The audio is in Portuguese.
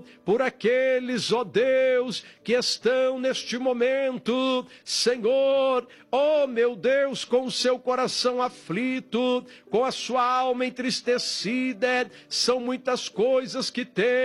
por aqueles, ó Deus, que estão neste momento, Senhor, ó meu Deus, com o seu coração aflito, com a sua alma entristecida. São muitas coisas que tem